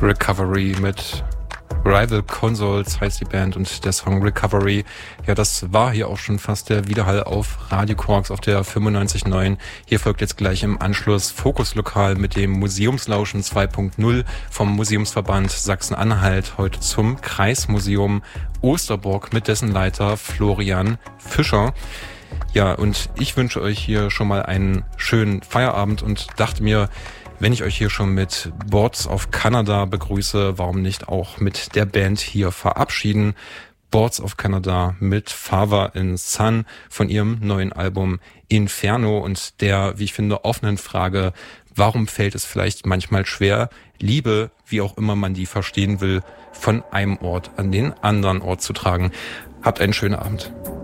Recovery mit Rival Consoles heißt die Band und der Song Recovery. Ja, das war hier auch schon fast der Widerhall auf Radio Quarks auf der 95.9. Hier folgt jetzt gleich im Anschluss Fokuslokal mit dem Museumslauschen 2.0 vom Museumsverband Sachsen-Anhalt. Heute zum Kreismuseum Osterburg mit dessen Leiter Florian Fischer. Ja, und ich wünsche euch hier schon mal einen schönen Feierabend und dachte mir, wenn ich euch hier schon mit Boards of Canada begrüße, warum nicht auch mit der Band hier verabschieden? Boards of Canada mit Father and Son von ihrem neuen Album Inferno und der, wie ich finde, offenen Frage, warum fällt es vielleicht manchmal schwer, Liebe, wie auch immer man die verstehen will, von einem Ort an den anderen Ort zu tragen. Habt einen schönen Abend.